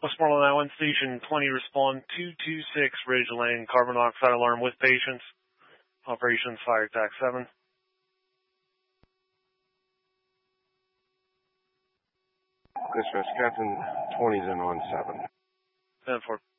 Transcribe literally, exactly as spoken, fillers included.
Westmoreland Island Station twenty, respond two two six, Ridge Lane, carbon monoxide alarm with patients. Operations Fire Tac seven. Dispatch, Captain twenty's in on seven. ten four.